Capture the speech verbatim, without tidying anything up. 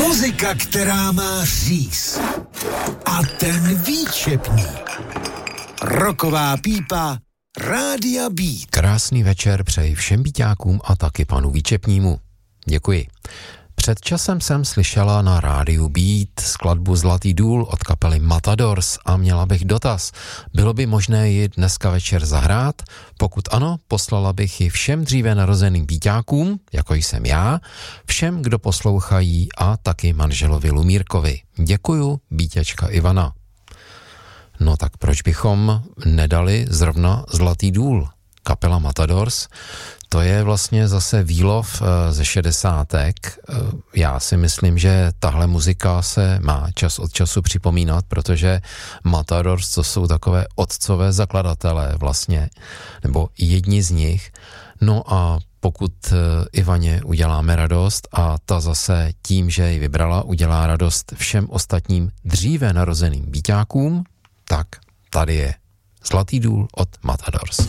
Muzika, která má říz. A ten výčepník. Roková pípa Rádia Beat. Krásný večer přeji všem beatákům a taky panu výčepnímu. Děkuji. Před časem jsem slyšela na rádiu Beat skladbu Zlatý důl od kapely Matadors a měla bych dotaz. Bylo by možné ji dneska večer zahrát? Pokud ano, poslala bych ji všem dříve narozeným beatákům, jako jsem já, všem, kdo poslouchají a taky manželovi Lumírkovi. Děkuju, beaťačka Ivana. No tak proč bychom nedali zrovna Zlatý důl? Kapela Matadors, to je vlastně zase výlov ze šedesátek. Já si myslím, že tahle muzika se má čas od času připomínat, protože Matadors, to jsou takové otcové zakladatelé vlastně, nebo jedni z nich. No a pokud Ivaně uděláme radost a ta zase tím, že ji vybrala, udělá radost všem ostatním dříve narozeným beatákům, tak tady je Zlatý důl od Matadors.